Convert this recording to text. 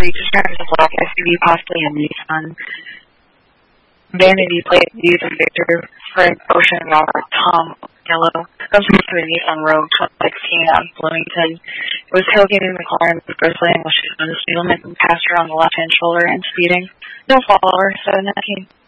street describes a black SUV, possibly a Nissan. Vanity plate used in Victor, Fred, Ocean, Robert, Tom, Yellow. Comes from the Nissan Rogue 2016 out of Bloomington. It was tailgating the car and was bristling while she was on the speed limit and passed her on the left-hand shoulder and speeding. No follower, 719.